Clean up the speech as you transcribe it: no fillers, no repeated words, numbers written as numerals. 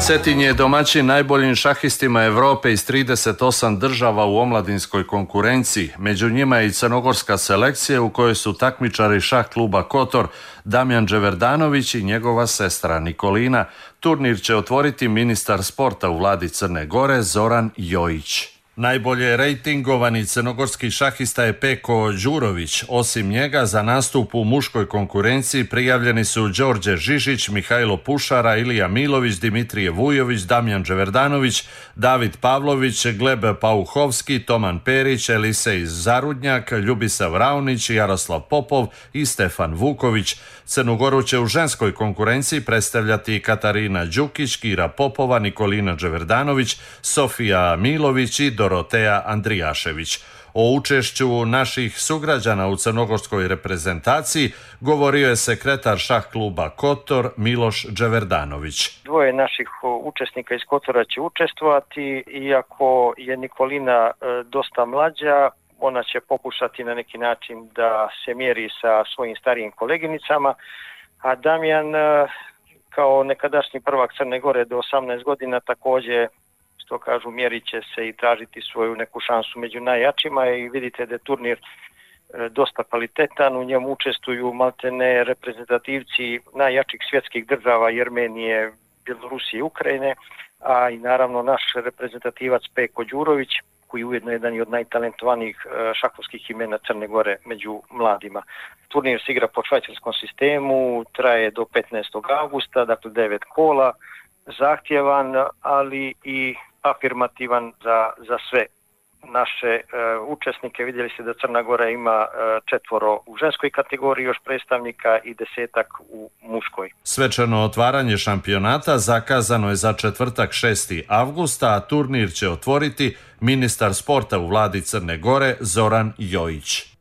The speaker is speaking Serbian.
Cetin je domaćin najboljim šahistima Europe iz 38 država u omladinskoj konkurenciji. Među njima je i crnogorska selekcija u kojoj su takmičari šah kluba Kotor Damjan Đeverdanović i njegova sestra Nikolina. Turnir će otvoriti ministar sporta u vladi Crne Gore Zoran Jojić. Najbolje rejtingovani crnogorski šahista je Peko Đurović. Osim njega, za nastup u muškoj konkurenciji prijavljeni su Đorđe Žižić, Mihajlo Pušara, Ilija Milović, Dimitrije Vujović, Damjan Đeverdanović, David Pavlović, Gleb Pauhovski, Toman Perić, Elisej Zarudnjak, Ljubisav Raunić, Jaroslav Popov i Stefan Vuković. Crnu Goru će u ženskoj konkurenciji predstavljati Katarina Đukić, Kira Popova, Nikolina Đeverdanović, Sofija Milović i Doroteja Andrijašević. O učešću naših sugrađana u crnogorskoj reprezentaciji govorio je sekretar šah kluba Kotor Miloš Đeverdanović. Dvoje naših učesnika iz Kotora će učestvovati, iako je Nikolina dosta mlađa, ona će pokušati na neki način da se mjeri sa svojim starijim koleginicama, a Damjan kao nekadašnji prvak Crne Gore do 18 godina također, što kažu, mjerit će se i tražiti svoju neku šansu među najjačima i vidite da je turnir dosta kvalitetan, u njemu učestvuju maltene reprezentativci najjačih svjetskih država Jermenije, Bjelorusije i Ukrajine, a i naravno naš reprezentativac Peko Đurović, koji je ujedno jedan od najtalentovanijih šahovskih imena Crne Gore među mladima. Turnir se igra po švajcarskom sistemu, traje do 15. augusta, dakle 9 kola, zahtjevan, ali i afirmativan za sve naše učesnike. Vidjeli ste da Crna Gora ima 4 u ženskoj kategoriji još predstavnika i 10 u muškoj. Svečano otvaranje šampionata zakazano je za četvrtak 6. avgusta, a turnir će otvoriti ministar sporta u vladi Crne Gore Zoran Jojić.